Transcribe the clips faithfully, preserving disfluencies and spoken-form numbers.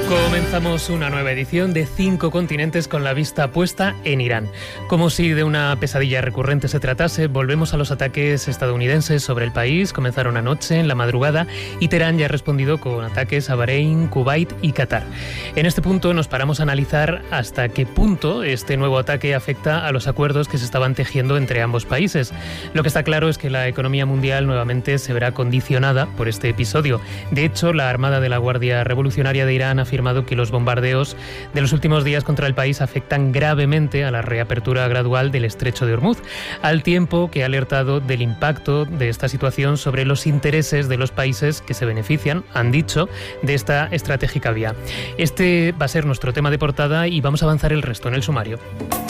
Comenzamos una nueva edición de Cinco Continentes con la vista puesta en Irán. Como si de una pesadilla recurrente se tratase, volvemos a los ataques estadounidenses sobre el país. Comenzaron anoche, en la madrugada, y Teherán ya ha respondido con ataques a Bahrein, Kuwait y Qatar. En este punto nos paramos a analizar hasta qué punto este nuevo ataque afecta a los acuerdos que se estaban tejiendo entre ambos países. Lo que está claro es que la economía mundial nuevamente se verá condicionada por este episodio. De hecho, la Armada de la Guardia Revolucionaria de Irán afirma que los bombardeos de los últimos días contra el país afectan gravemente a la reapertura gradual del estrecho de Hormuz, al tiempo que ha alertado del impacto de esta situación sobre los intereses de los países que se benefician, han dicho, de esta estratégica vía. Este va a ser nuestro tema de portada y vamos a avanzar el resto en el sumario.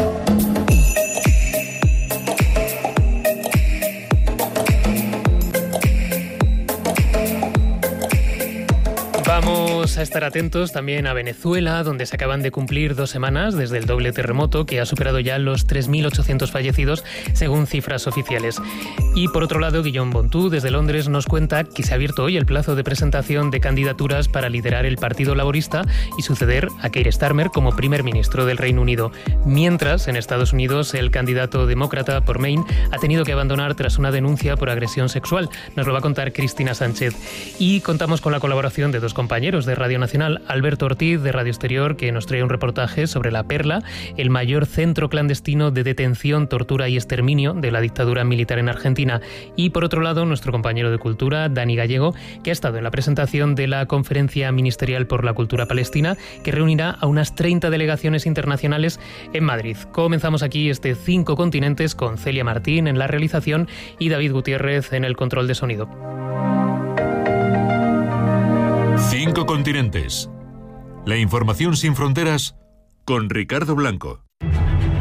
Vamos a estar atentos también a Venezuela, donde se acaban de cumplir dos semanas desde el doble terremoto que ha superado ya los tres mil ochocientos fallecidos, según cifras oficiales. Y por otro lado, Guillaume Bontú, desde Londres, nos cuenta que se ha abierto hoy el plazo de presentación de candidaturas para liderar el Partido Laborista y suceder a Keir Starmer como primer ministro del Reino Unido. Mientras, en Estados Unidos, el candidato demócrata por Maine ha tenido que abandonar tras una denuncia por agresión sexual. Nos lo va a contar Cristina Sánchez. Y contamos con la colaboración de dos compañeros de Radio Nacional, Alberto Ortiz de Radio Exterior, que nos trae un reportaje sobre La Perla, el mayor centro clandestino de detención, tortura y exterminio de la dictadura militar en Argentina. Y por otro lado, nuestro compañero de Cultura, Dani Gallego, que ha estado en la presentación de la Conferencia Ministerial por la Cultura Palestina, que reunirá a unas treinta delegaciones internacionales en Madrid. Comenzamos aquí este Cinco Continentes con Celia Martín en la realización y David Gutiérrez en el control de sonido. Cinco Continentes. La información sin fronteras con Ricardo Blanco.